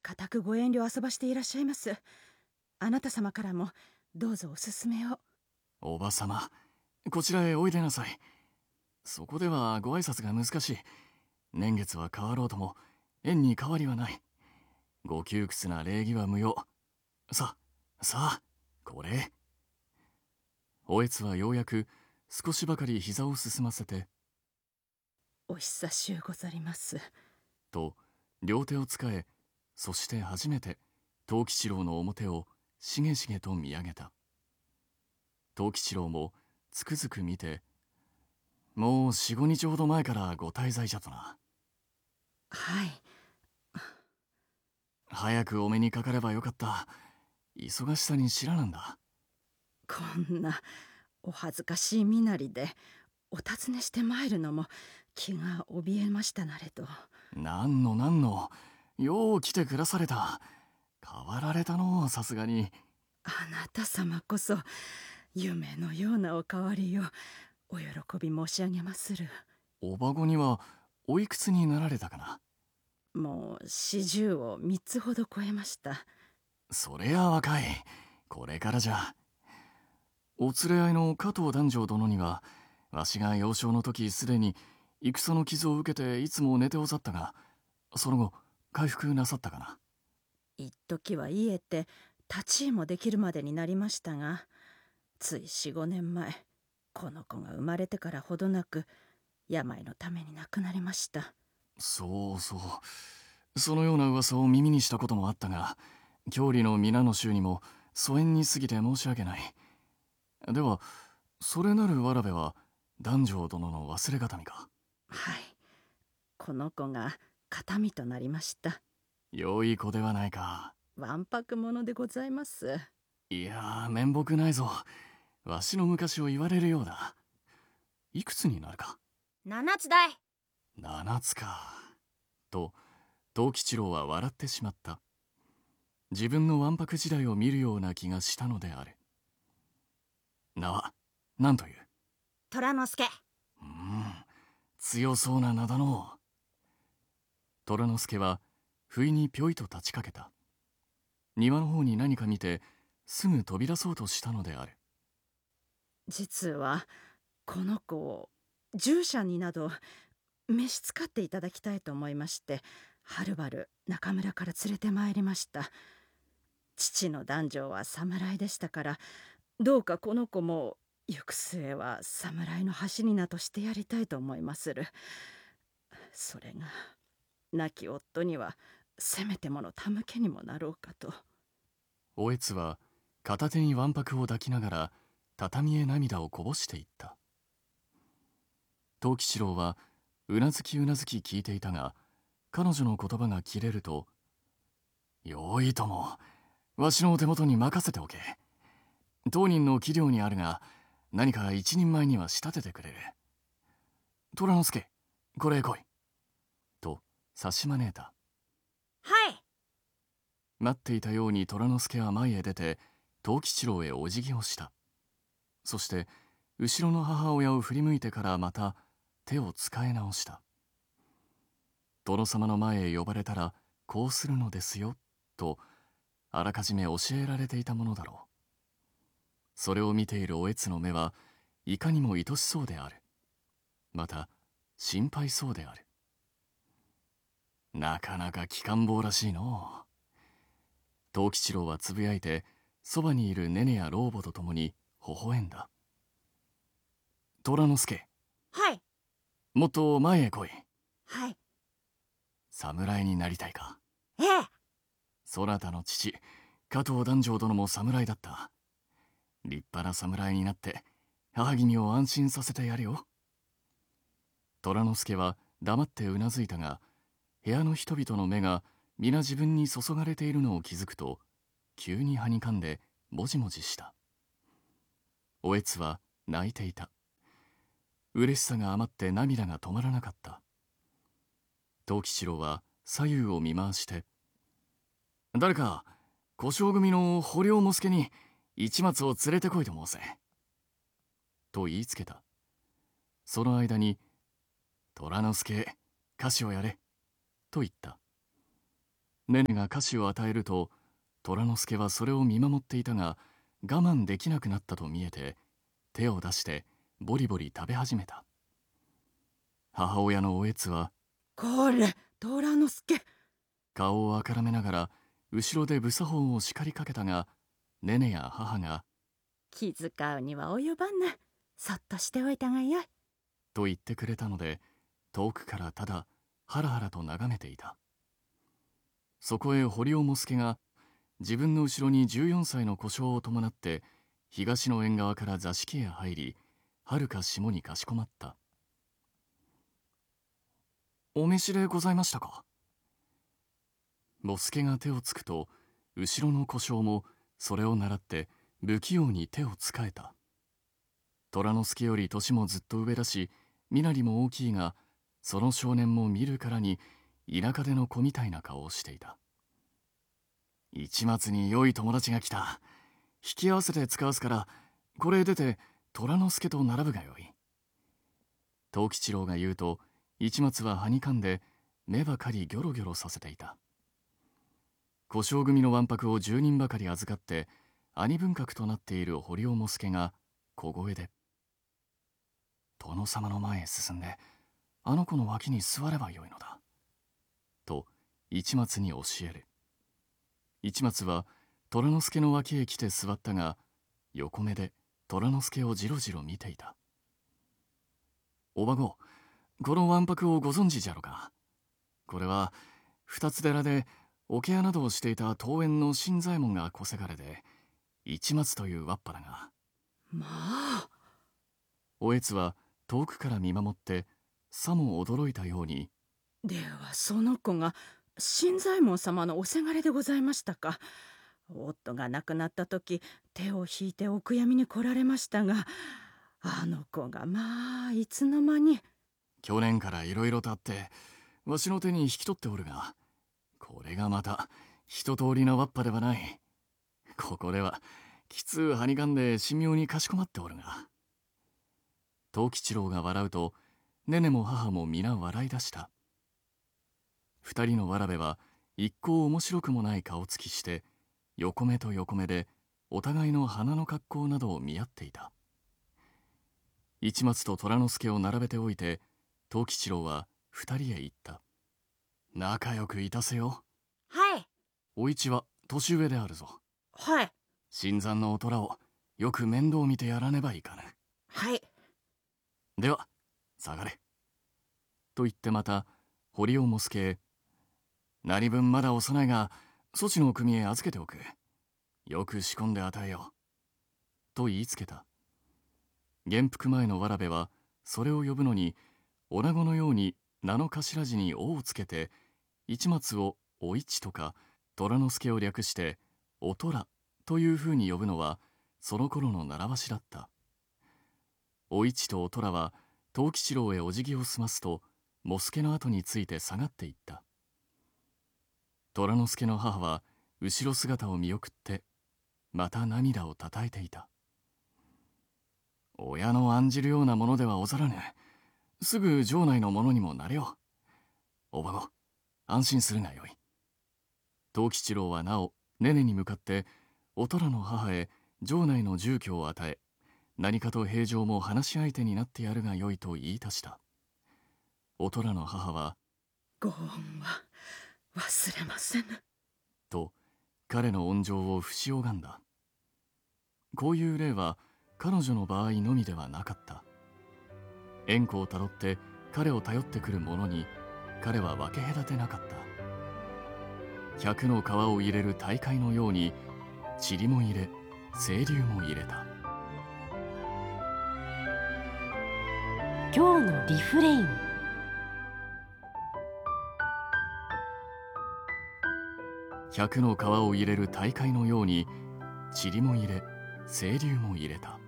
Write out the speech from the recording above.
固くご遠慮遊ばしていらっしゃいます。あなた様からもどうぞおすすめを。 おばさま、こちらへおいでなさい。そこではご挨拶が難しい。年月は変わろうとも縁に変わりはない。ご窮屈な礼儀は無用。さあこれ。おえつはようやく少しばかり膝を進ませて、 お久しゅうござりますと両手を使え、そして初めて藤吉郎の表をしげしげと見上げた。藤吉郎もつくづく見て、もう4、5日ほど前からご滞在じゃとな。 はい。 早くお目にかかればよかった。忙しさに知らなんだ。 こんなお恥ずかしい身なりでお尋ねして参るのも気が怯えましたなれと。 なんの、よう来てくだされた。変わられたの、さすがに。 あなた様こそ夢のようなお変わりをお喜び申し上げまする。 おばごにはおいくつになられたかな。 もう40を3つほど超えました。 それや若い。これからじゃ。お連れ合いの加藤男女殿には、わしが幼少の時すでに戦の傷を受けていつも寝ておざったが、その後回復なさったかな。 一時は癒えて立ち居もできるまでになりましたが、つい4、5年前、この子が生まれてからほどなく病のために亡くなりました。 そう、そのような噂を耳にしたこともあったが、郷里の皆の衆にも疎遠に過ぎて申し訳ない。ではそれなるわらべは男女殿の忘れがたみか。 はい、この子が形見となりました。 良い子ではないか。 わんぱく者でございます。 いやー、面目ないぞ。わしの昔を言われるようだ。いくつになるか。 7つだい。 7つか。と藤吉郎は笑ってしまった。自分のわんぱく時代を見るような気がしたのである。名は何という。 虎之助。 強そうな名だのう。虎之助は不意にぴょいと立ちかけた。庭の方に何か見てすぐ飛び出そうとしたのである。 実はこの子を従者になど召し使っていただきたいと思いまして、はるばる中村から連れてまいりました。父の男女は侍でしたから、どうかこの子も行く末は侍の端になとしてやりたいと思いまする。それが亡き夫にはせめてもの手向けにもなろうかと。 おえつは片手にわんぱくを抱きながら畳へ涙をこぼしていった。藤吉郎はうなずき聞いていたが、彼女の言葉が切れると、よいとも、わしの手元に任せておけ。当人の器量にあるが、何か一人前には仕立ててくれる。虎之助、これへ来い。と差し招いた。 はい。 待っていたように虎之助は前へ出て、藤吉郎へお辞儀をした。そして後ろの母親を振り向いてからまた手を使い直した。殿様の前へ呼ばれたらこうするのですよ、とあらかじめ教えられていたものだろう。それを見ているおえつの目はいかにも愛しそうである。また心配そうである。なかなか機関棒らしいのう。藤吉郎はつぶやいて、そばにいるネネや老母と共に微笑んだ。虎之助、 はい。 もっと前へ来い。 はい。 侍になりたいか。 ええ。 そなたの父、加藤男女殿も侍だった。立派な侍になって母君を安心させてやるよ。虎之助は黙ってうなずいたが、部屋の人々の目が皆自分に注がれているのを気づくと、急にはにかんでもじもじした。おえつは泣いていた。嬉しさが余って涙が止まらなかった。藤吉郎は左右を見回して、誰か小姓組の捕虜も助に市松を連れてこいと申せ。と言いつけた。その間に、虎之助、菓子をやれ。と言った。 ネネが菓子を与えると虎之助はそれを見守っていたが我慢できなくなったと見えて手を出してボリボリ食べ始めた。母親のおえつはこれ虎之助。 顔をあからめながら後ろで無作法を叱りかけたが、ネネや母が気遣うには及ばんな。そっとしておいたがよい。 と言ってくれたので、遠くからただハラハラと眺めていた。そこへ堀尾茂助が自分の後ろに14歳の小姓を伴って東の縁側から座敷へ入り、はるか下にかしこまった。お召しでございましたか。茂助が手をつくと、後ろの小姓もそれを習って不器用に手をつかえた。虎之助より年もずっと上だし、身なりも大きいが、その少年も見るからに田舎での子みたいな顔をしていた。市松に良い友達が来た。引き合わせて使わすから、これへ出て虎之助と並ぶがよい。藤吉郎が言うと、市松ははにかんで目ばかりギョロギョロさせていた。小姓組のわんぱくを10人ばかり預かって兄分格となっている堀尾茂助が小声で「殿様の前へ進んであの子の脇に座ればよいのだ」と市松に教える。市松は虎之助の脇へ来て座ったが、横目で虎之助をじろじろ見ていた。おばご、このわんぱくをご存知じゃろか。これは二つ寺で桶屋などをしていた東園の新左衛門が小せがれで、市松というわっぱだが。 まあ。 おえつは遠くから見守ってさも驚いたように、 ではその子が新左衛門様のおせがれでございましたか。夫が亡くなった時、手を引いてお悔やみに来られましたが、あの子がまあいつの間に。 去年からいろいろとあってわしの手に引き取っておるが、これがまた一通りのわっぱではない。ここではきつうはにかんで神妙にかしこまっておるが。藤吉郎が笑うと、ネネも母も皆笑い出した。二人のわらべは一向面白くもない顔つきして、横目と横目でお互いの鼻の格好などを見合っていた。市松と虎之助を並べておいて、藤吉郎は二人へ言った。仲良くいたせよ。 はい。 お市は年上であるぞ。 はい。 新参のお虎をよく面倒見てやらねばいかぬ。 はい。 では下がれ。と言ってまた堀尾茂助へ、何分まだ幼いがそちの組へ預けておく。よく仕込んで与えよう。と言いつけた。元服前のわらべはそれを呼ぶのに、女子のように名の頭字に「お」をつけて、市松をお市とか虎之助を略してお虎というふうに呼ぶのはその頃の習わしだった。お市とお虎は藤吉郎へお辞儀を済ますと、茂助の後について下がっていった。虎之助の母は後ろ姿を見送ってまた涙をたたえていた。親の案じるようなものではおざらぬ。すぐ城内の者にもなれよう。おばご、安心するがよい。藤吉郎はなおネネに向かってお虎の母へ城内の住居を与え、何かと平常も話し相手になってやるがよいと言い足した。お虎の母はご恩は忘れませぬと彼の恩情を不し拝んだ。こういう例は彼女の場合のみではなかった。縁故をたどって彼を頼ってくる者に彼は分け隔てなかった。百の川を入れる大海のように塵も入れ清流も入れた。 今日のリフレイン。 百の川を入れる大海のように塵も入れ清流も入れた。